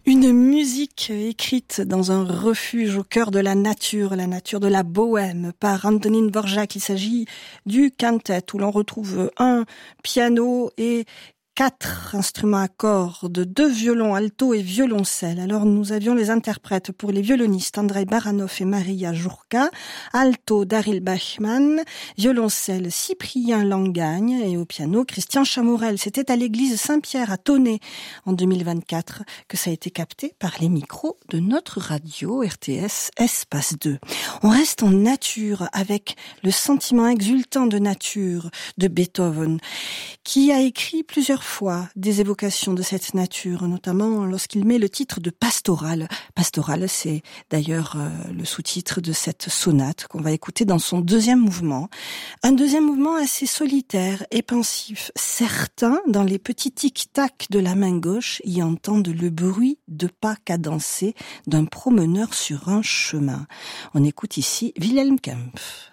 Une musique écrite dans un refuge au cœur de la nature de la bohème, par Antonín Dvořák. Il s'agit du quintet où l'on retrouve un piano et 4 instruments à cordes, 2 violons, alto et violoncelle. Alors nous avions les interprètes pour les violonistes Andrei Baranov et Maria Jurka, alto Daryl Bachman, violoncelle Cyprien Langagne et au piano Christian Chamorel. C'était à l'église Saint-Pierre à Tonnet en 2024 que ça a été capté par les micros de notre radio RTS Espace 2. On reste en nature avec le sentiment exultant de nature de Beethoven, qui a écrit plusieurs fois des évocations de cette nature, notamment lorsqu'il met le titre de Pastoral. Pastoral, c'est d'ailleurs le sous-titre de cette sonate qu'on va écouter dans son deuxième mouvement. Un deuxième mouvement assez solitaire et pensif. Certains, dans les petits tic-tac de la main gauche, y entendent le bruit de pas cadencés d'un promeneur sur un chemin. On écoute ici Wilhelm Kempff.